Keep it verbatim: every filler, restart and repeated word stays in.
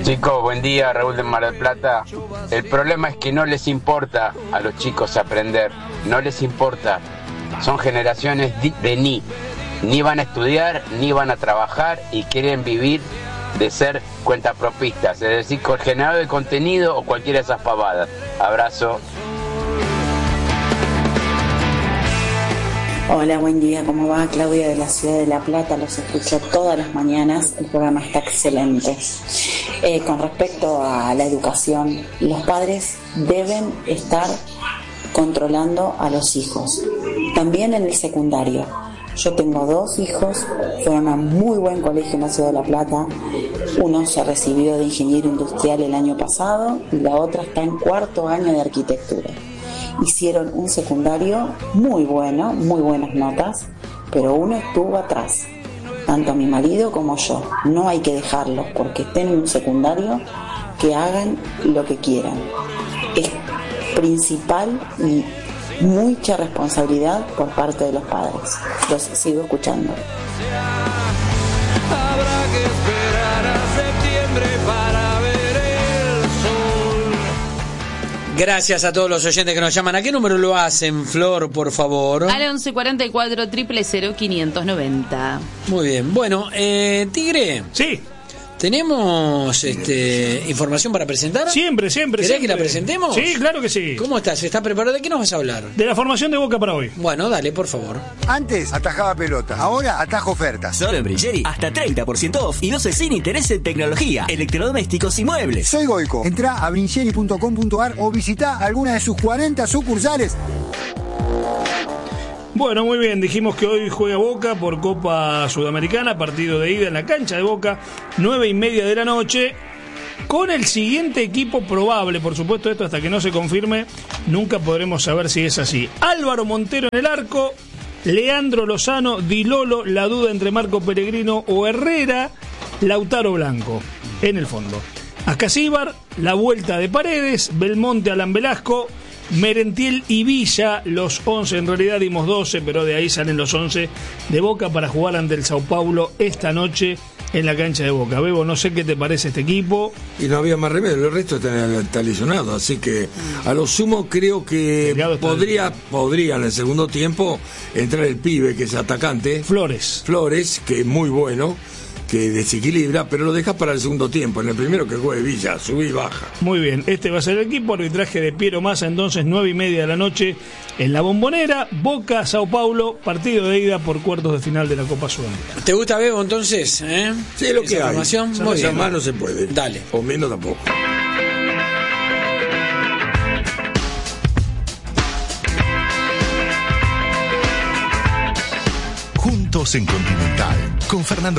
Chicos, buen día, Raúl de Mar del Plata. El problema es que no les importa a los chicos aprender, no les importa. Son generaciones de ni, ni van a estudiar, ni van a trabajar y quieren vivir de ser cuentapropistas, es decir, con generador de contenido o cualquiera de esas pavadas. Abrazo. Hola, buen día, ¿cómo va? Claudia de la Ciudad de La Plata, los escucho todas las mañanas, el programa está excelente. Eh, con respecto a la educación, los padres deben estar controlando a los hijos, también en el secundario. Yo tengo dos hijos, fueron a muy buen colegio en la Ciudad de La Plata, uno se recibió de ingeniero industrial el año pasado y la otra está en cuarto año de arquitectura. Hicieron un secundario muy bueno, muy buenas notas, pero uno estuvo atrás, tanto mi marido como yo. No hay que dejarlos porque estén en un secundario, que hagan lo que quieran. Es principal y mucha responsabilidad por parte de los padres. Los sigo escuchando. Habrá que esperar a septiembre para ver el sol. Gracias a todos los oyentes que nos llaman. ¿A qué número lo hacen, Flor, por favor? Al once cuarenta y cuatro, cero cero cero, quinientos noventa. Muy bien. Bueno, eh, Tigre. Sí. ¿Tenemos este, información para presentar? Siempre, siempre. ¿Querés siempre. que la presentemos? Sí, claro que sí. ¿Cómo estás? ¿Estás preparado? ¿De qué nos vas a hablar? De la formación de Boca para hoy. Bueno, dale, por favor. Antes atajaba pelota, ahora atajo ofertas. Solo en Brilleri, hasta treinta por ciento off y doce sin interés en tecnología, electrodomésticos y muebles. Soy Goico. Entrá a brilleri punto com punto ar o visitá alguna de sus cuarenta sucursales. Bueno, muy bien, dijimos que hoy juega Boca por Copa Sudamericana, partido de ida en la cancha de Boca, nueve y media de la noche, con el siguiente equipo probable. Por supuesto, esto hasta que no se confirme, nunca podremos saber si es así. Álvaro Montero en el arco, Leandro Lozano, Di Lolo, la duda entre Marco Peregrino o Herrera, Lautaro Blanco en el fondo. Ascasíbar, la vuelta de Paredes, Belmonte, Alan Velasco, Merentiel y Villa, los once, en realidad dimos doce, pero de ahí salen los once de Boca para jugar ante el Sao Paulo esta noche en la cancha de Boca. Bebo, no sé qué te parece este equipo. Y no había más remedio, el resto está, está lesionado, así que a lo sumo creo que podría, podría en el segundo tiempo entrar el pibe que es atacante. Flores. Flores, que es muy bueno, que desequilibra, pero lo dejas para el segundo tiempo. En el primero que juegue Villa, subí y baja. Muy bien, este va a ser el equipo. Arbitraje de Piero Massa, entonces nueve y media de la noche en la Bombonera. Boca, Sao Paulo, partido de ida por cuartos de final de la Copa Sudamericana. ¿Te gusta, Bebo, entonces? ¿Eh? Sí, lo que ¿Esa hay. Información? Muy bien. Más no se puede. Dale. O menos tampoco. Juntos en Continental, con Fernando